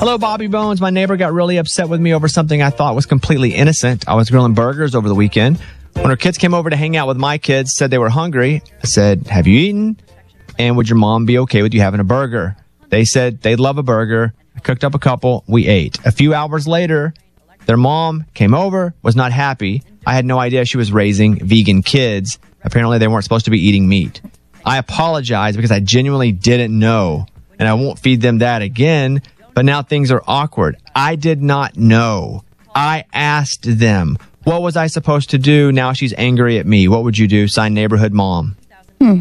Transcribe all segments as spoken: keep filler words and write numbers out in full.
Hello, Bobby Bones. My neighbor got really upset with me over something I thought was completely innocent. I was grilling burgers over the weekend. When her kids came over to hang out with my kids, said they were hungry. I said, have you eaten? And would your mom be okay with you having a burger? They said they'd love a burger. I cooked up a couple. We ate. A few hours later, their mom came over, was not happy. I had no idea she was raising vegan kids. Apparently, they weren't supposed to be eating meat. I apologize because I genuinely didn't know, and I won't feed them that again. But now things are awkward. I did not know. I asked them. What was I supposed to do? Now she's angry at me. What would you do? Signed, Neighborhood Mom. Hmm.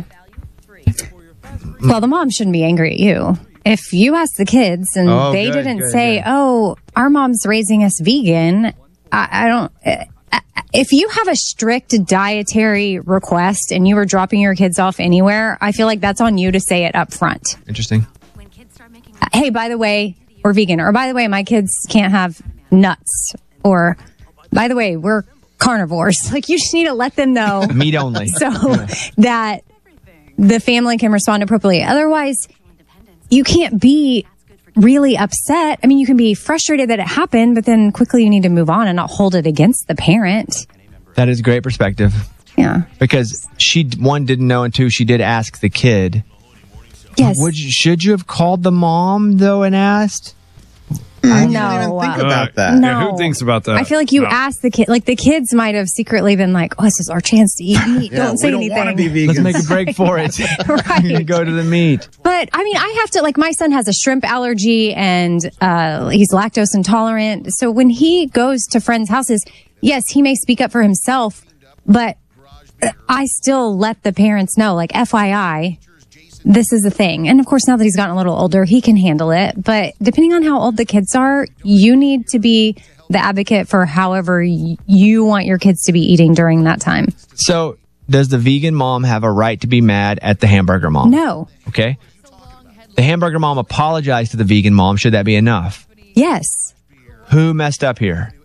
Well, the mom shouldn't be angry at you. If you asked the kids and oh, they good, didn't good, say, good. oh, our mom's raising us vegan, I, I don't... Uh, if you have a strict dietary request and you were dropping your kids off anywhere, I feel like that's on you to say it up front. Interesting. Uh, hey, by the way, we're vegan. Or by the way, my kids can't have nuts. Or by the way, we're carnivores. Like, you just need to let them know. Meat only. So that the family can respond appropriately. Otherwise, you can't be really upset. I mean, you can be frustrated that it happened, but then quickly you need to move on and not hold it against the parent. That is great perspective. Yeah. Because she, one, didn't know, and two, she did ask the kid. Yes. Would you, should you have called the mom, though, and asked? I No. didn't even think Uh, about that. No. Yeah, who thinks about that? I feel like you No. asked the kid, like the kids might have secretly been like, oh, this is our chance to eat meat. Yeah, don't say we don't anything. want to be vegan. Let's make a break for it. Right. Go to the meat. But I mean, I have to, like, my son has a shrimp allergy and uh, he's lactose intolerant. So when he goes to friends' houses, yes, he may speak up for himself, but I still let the parents know, like, F Y I, this is a thing. And of course, now that he's gotten a little older, he can handle it. But depending on how old the kids are, you need to be the advocate for however y- you want your kids to be eating during that time. So, does the vegan mom have a right to be mad at the hamburger mom? No. Okay. The hamburger mom apologized to the vegan mom. Should that be enough? Yes. Who messed up here?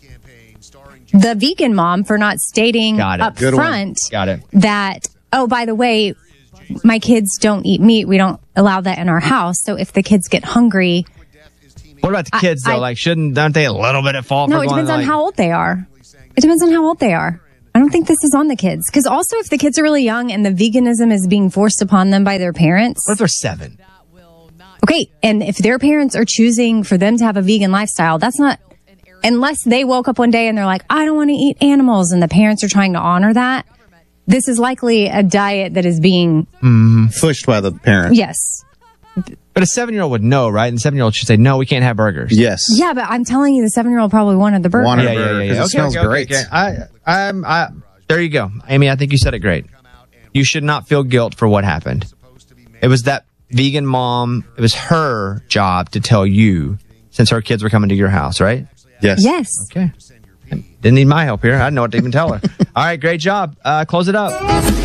The vegan mom for not stating Got it. up Good one. front Got it. that, oh, by the way, my kids don't eat meat. We don't allow that in our house. So if the kids get hungry, What about the kids, though? I- like, shouldn't, aren't they a little bit at fault no, for it going, depends on like, how old they are. It depends on how old they are. I don't think this is on the kids. Because also, if the kids are really young and the veganism is being forced upon them by their parents. What if they're seven? Okay. And if their parents are choosing for them to have a vegan lifestyle, that's not, unless they woke up one day and they're like, I don't want to eat animals, and the parents are trying to honor that. This is likely a diet that is being Pushed by the parent. yes. But a seven-year-old would know, right? And the seven-year-old should say, no, we can't have burgers. Yes. Yeah, but I'm telling you, the seven-year-old probably wanted the burger. Wanted- Yeah, yeah, yeah. yeah. Because it smells great. I, I'm, I, there you go. Amy, I think you said it great. You should not feel guilt for what happened. It was that vegan mom, it was her job to tell you, since her kids were coming to your house, right? Yes. Yes. Okay. Didn't need my help here. I didn't know what to even tell her. All right, great job. Uh, close it up.